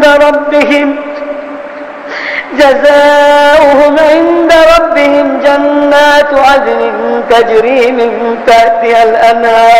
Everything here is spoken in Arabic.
عند ربهم جنات عدن تجري من تحتها الأنهار